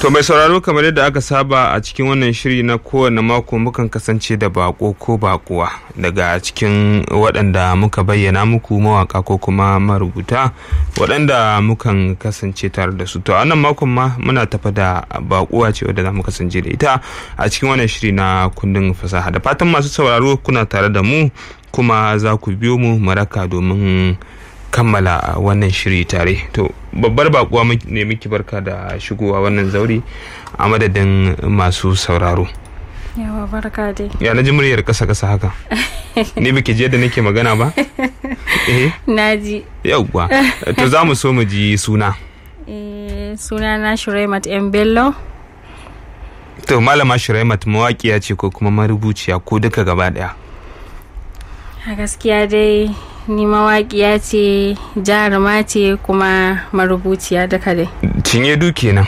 To mai sauraro, kamar yadda aka saba a cikin wannan shiri na kowane mako mukan kasance da bako ko bakuwa daga cikin waɗanda muka bayyana muku, mawaka ko kuma marubuta waɗanda mukan kasance tare da su. To a wannan makon ma muna tafa da bakuwa ce wadda za mu kasance da ita a cikin wannan shiri na kundin fasaha. Da fatan masu sauraro kuna tare da mu kuma za ku biyo mu maraka domin kammala wannan shiri tare. To babbar bakuwa ne miki barka da shigowa wannan zauri a madadin masu sauraro. Yawa barka dai. Ya naji muryar kasa haka. Ni biki je da nake magana ba? Naji. Yauwa. To za mu so mu ji suna. Suna na Shuraimat M Bello. To malama Shuraimat mawaƙiya ce ko kuma marubuciya ko duka gaba daya? A gaskiya dai ni mawaƙiya ce, jaruma ce kuma marubuciya duka dai. Cinye du kenan.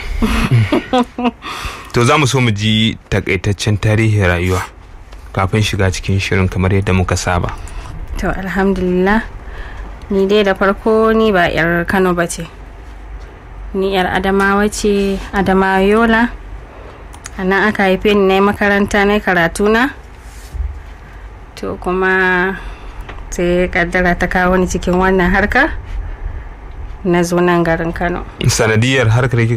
To za mu so mu ji takaitaccen tarihin rayuwa kafin shiga cikin shirin kamar yadda muka saba. To alhamdulillah, ni dai da farko ni ba 'yar Kano ba ce, ni 'yar Adamawa ce, Adamawa Yola. A nan aka haife ni, na yi makaranta, na yi karatuna. To kuma sai kaddara ta kawo ni cikin wannan harka, na zo nan garin Kano. Sanadiyar harkar